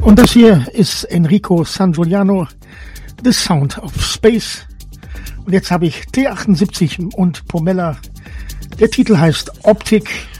Und das hier ist Enrico San Giuliano, The Sound of Space. Und jetzt habe ich T78 und Pomella. Der Titel heißt Optik.